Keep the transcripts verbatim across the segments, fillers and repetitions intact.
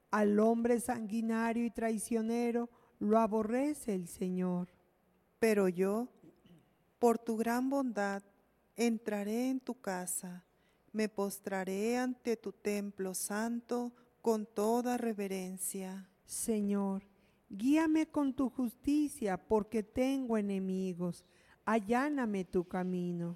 Al hombre sanguinario y traicionero lo aborrece el Señor. Pero yo, por tu gran bondad, entraré en tu casa, me postraré ante tu templo santo con toda reverencia. Señor, guíame con tu justicia, porque tengo enemigos. Alláname tu camino.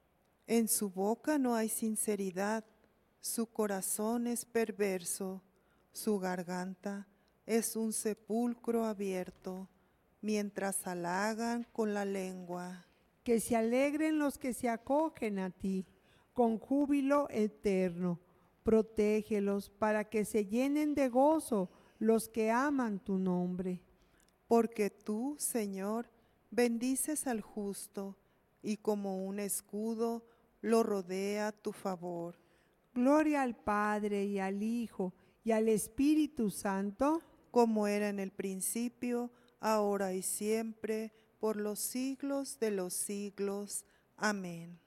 En su boca no hay sinceridad, su corazón es perverso, su garganta es un sepulcro abierto, mientras halagan con la lengua. Que se alegren los que se acogen a ti, con júbilo eterno. Protégelos para que se llenen de gozo los que aman tu nombre. Porque tú, Señor, bendices al justo, y como un escudo lo rodea tu favor. Gloria al Padre y al Hijo y al Espíritu Santo, como era en el principio, ahora y siempre, por los siglos de los siglos. Amén.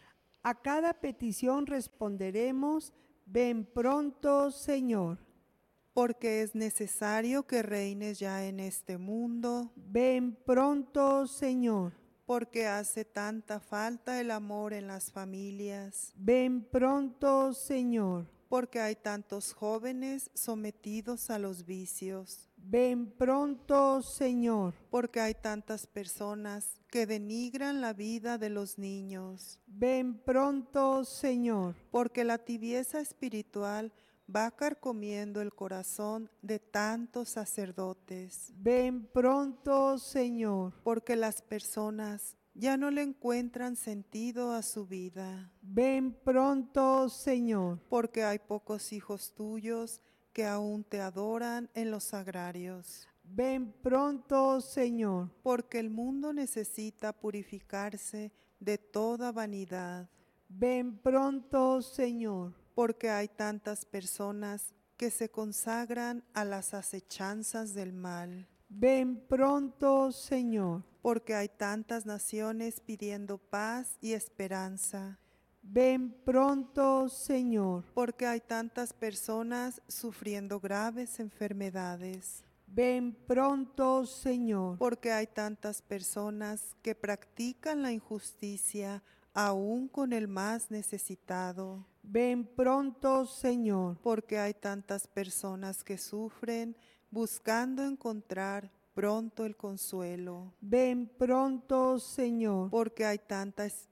A cada petición responderemos: ven pronto, Señor. Porque es necesario que reines ya en este mundo. Ven pronto, Señor. Porque hace tanta falta el amor en las familias. Ven pronto, Señor. Porque hay tantos jóvenes sometidos a los vicios. Ven pronto, Señor. Porque hay tantas personas que denigran la vida de los niños. Ven pronto, Señor. Porque la tibieza espiritual va carcomiendo el corazón de tantos sacerdotes. Ven pronto, Señor. Porque las personas ya no le encuentran sentido a su vida. Ven pronto, Señor. Porque hay pocos hijos tuyos que aún te adoran en los sagrarios. Ven pronto, Señor. Porque el mundo necesita purificarse de toda vanidad. Ven pronto, Señor. Porque hay tantas personas que se consagran a las acechanzas del mal. Ven pronto, Señor. Porque hay tantas naciones pidiendo paz y esperanza. Ven pronto, Señor. Porque hay tantas personas sufriendo graves enfermedades. Ven pronto, Señor. Porque hay tantas personas que practican la injusticia aún con el más necesitado. Ven pronto, Señor. Porque hay tantas personas que sufren buscando encontrar pronto el consuelo. Ven pronto, Señor. Porque hay tantas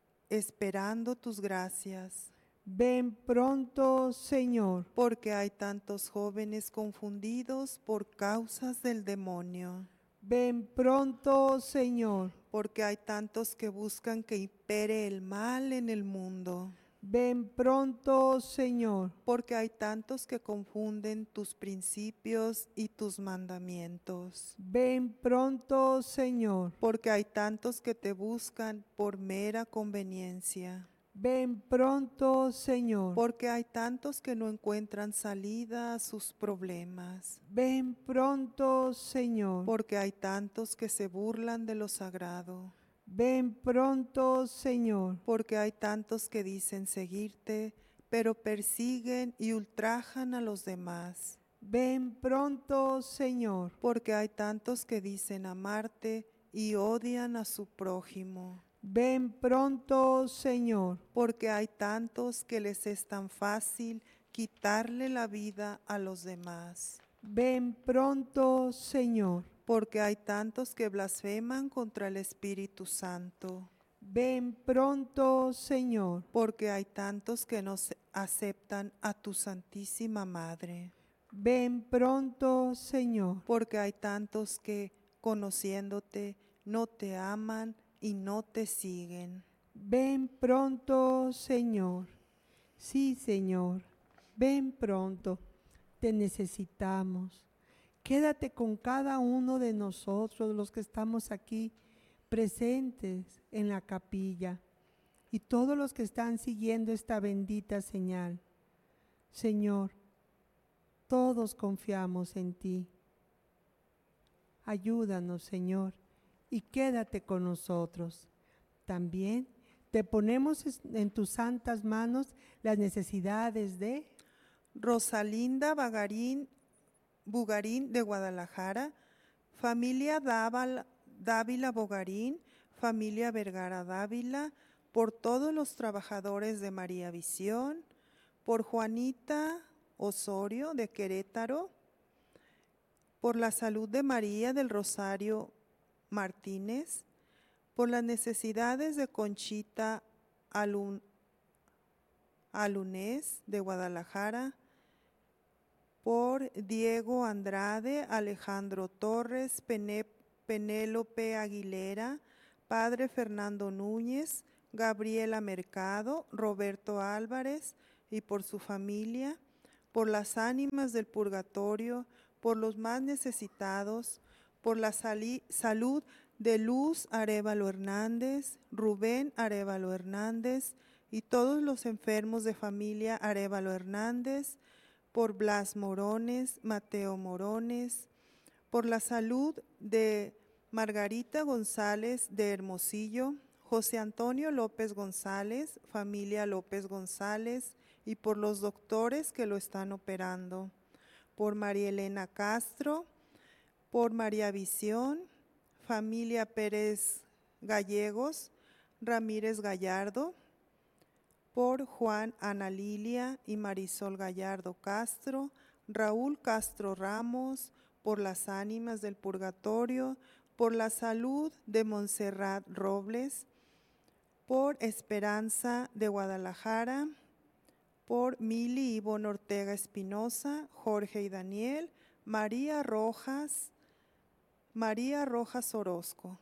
esperando tus gracias. Ven pronto, Señor. Porque hay tantos jóvenes confundidos por causas del demonio. Ven pronto, Señor. Porque hay tantos que buscan que impere el mal en el mundo. Ven pronto, Señor. Porque hay tantos que confunden tus principios y tus mandamientos. Ven pronto, Señor. Porque hay tantos que te buscan por mera conveniencia. Ven pronto, Señor. Porque hay tantos que no encuentran salida a sus problemas. Ven pronto, Señor. Porque hay tantos que se burlan de lo sagrado. Ven pronto, Señor. Porque hay tantos que dicen seguirte, pero persiguen y ultrajan a los demás. Ven pronto, Señor. Porque hay tantos que dicen amarte y odian a su prójimo. Ven pronto, Señor. Porque hay tantos que les es tan fácil quitarle la vida a los demás. Ven pronto, Señor. Porque hay tantos que blasfeman contra el Espíritu Santo. Ven pronto, Señor. Porque hay tantos que no aceptan a tu Santísima Madre. Ven pronto, Señor. Porque hay tantos que, conociéndote, no te aman y no te siguen. Ven pronto, Señor. Sí, Señor. Ven pronto. Te necesitamos. Quédate con cada uno de nosotros, los que estamos aquí presentes en la capilla, y todos los que están siguiendo esta bendita señal. Señor, todos confiamos en ti. Ayúdanos, Señor, y quédate con nosotros. También te ponemos en tus santas manos las necesidades de Rosalinda Bagarín, Bugarín de Guadalajara, familia Dávala- Dávila Bogarín, familia Vergara Dávila, por todos los trabajadores de María Visión, por Juanita Osorio de Querétaro, por la salud de María del Rosario Martínez, por las necesidades de Conchita Alun, Alunés de Guadalajara, por Diego Andrade, Alejandro Torres, Pene- Penélope Aguilera, Padre Fernando Núñez, Gabriela Mercado, Roberto Álvarez y por su familia, por las ánimas del purgatorio, por los más necesitados, por la sali- salud de Luz Arévalo Hernández, Rubén Arévalo Hernández y todos los enfermos de familia Arévalo Hernández, por Blas Morones, Mateo Morones, por la salud de Margarita González de Hermosillo, José Antonio López González, familia López González, y por los doctores que lo están operando, por María Elena Castro, por María Visión, familia Pérez Gallegos, Ramírez Gallardo, por Juan, Ana Lilia y Marisol Gallardo Castro, Raúl Castro Ramos, por las ánimas del purgatorio, por la salud de Montserrat Robles, por Esperanza de Guadalajara, por Mili Ivonne Ortega Espinosa, Jorge y Daniel, María Rojas, María Rojas Orozco.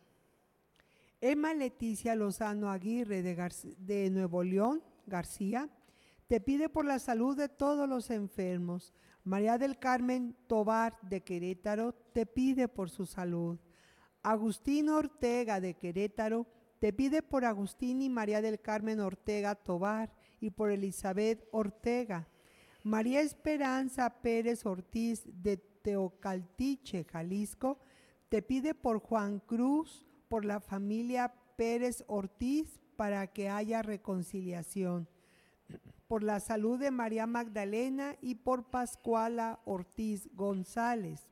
Emma Leticia Lozano Aguirre de, Gar- de Nuevo León, García, te pide por la salud de todos los enfermos. María del Carmen Tobar de Querétaro te pide por su salud. Agustín Ortega de Querétaro te pide por Agustín y María del Carmen Ortega Tobar y por Elizabeth Ortega. María Esperanza Pérez Ortiz de Teocaltiche, Jalisco, te pide por Juan Cruz, por la familia Pérez Ortiz, para que haya reconciliación, por la salud de María Magdalena y por Pascuala Ortiz González.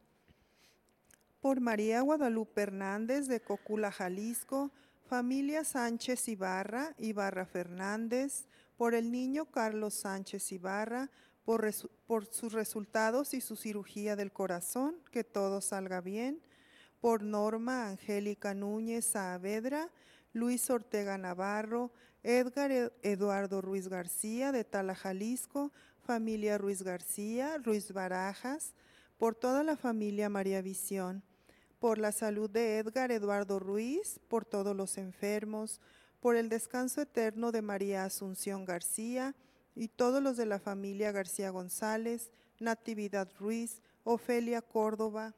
Por María Guadalupe Hernández de Cocula, Jalisco, familia Sánchez Ibarra, Ibarra Fernández, por el niño Carlos Sánchez Ibarra, por, resu- por sus resultados y su cirugía del corazón, que todo salga bien, por Norma Angélica Núñez Saavedra, Luis Ortega Navarro, Edgar Ed- Eduardo Ruiz García de Tala, Jalisco, familia Ruiz García, Ruiz Barajas, por toda la familia María Visión, por la salud de Edgar Eduardo Ruiz, por todos los enfermos, por el descanso eterno de María Asunción García y todos los de la familia García González, Natividad Ruiz, Ofelia Córdoba,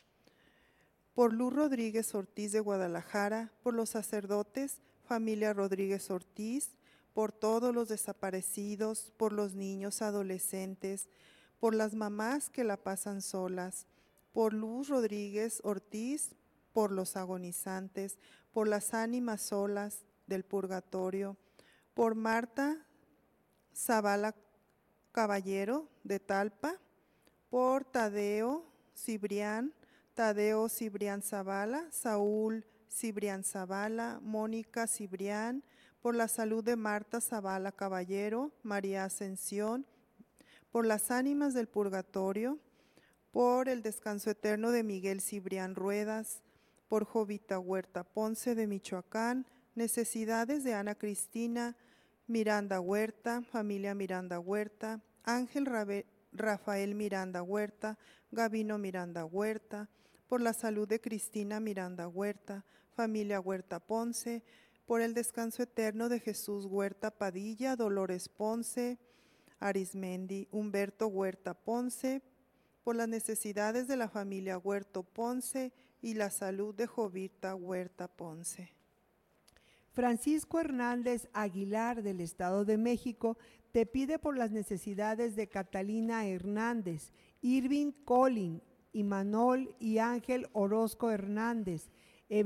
por Luz Rodríguez Ortiz de Guadalajara, por los sacerdotes, familia Rodríguez Ortiz, por todos los desaparecidos, por los niños adolescentes, por las mamás que la pasan solas, por Luz Rodríguez Ortiz, por los agonizantes, por las ánimas solas del purgatorio, por Marta Zavala Caballero de Talpa, por Tadeo Cibrián, Tadeo Cibrián Zavala, Saúl Cibrián Zavala, Mónica Cibrián, por la salud de Marta Zavala Caballero, María Ascensión, por las ánimas del purgatorio, por el descanso eterno de Miguel Cibrián Ruedas, por Jovita Huerta Ponce de Michoacán, necesidades de Ana Cristina Miranda Huerta, familia Miranda Huerta, Ángel Rabe- Rafael Miranda Huerta, Gavino Miranda Huerta, por la salud de Cristina Miranda Huerta, familia Huerta Ponce, por el descanso eterno de Jesús Huerta Padilla, Dolores Ponce, Arismendi, Humberto Huerta Ponce, por las necesidades de la familia Huerto Ponce y la salud de Jovita Huerta Ponce. Francisco Hernández Aguilar del Estado de México te pide por las necesidades de Catalina Hernández, Irving Colin, Imanol y Ángel Orozco Hernández,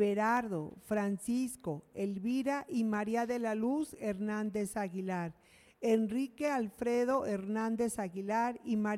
Everardo, Francisco, Elvira y María de la Luz Hernández Aguilar, Enrique Alfredo Hernández Aguilar y María